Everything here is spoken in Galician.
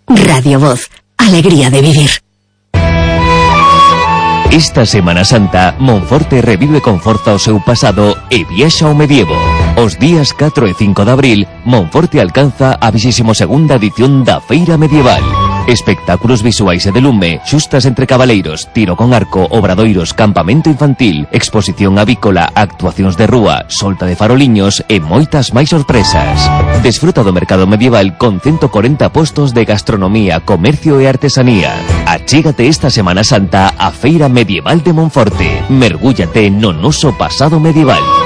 Radio Voz, alegría de vivir. Esta Semana Santa, Monforte revive con forza o seu pasado e viaxa ao medievo. Os días 4 e 5 de abril, Monforte alcanza a 22ª edición da Feira Medieval. Espectáculos visuais e de lume, xustas entre cabaleiros, tiro con arco, obradoiros, campamento infantil, exposición avícola, actuacións de rúa, solta de faroliños e moitas máis sorpresas. Desfruta do mercado medieval con 140 postos de gastronomía, comercio e artesanía. Achégate esta Semana Santa á Feira Medieval de Monforte. Mergúllate no noso pasado medieval.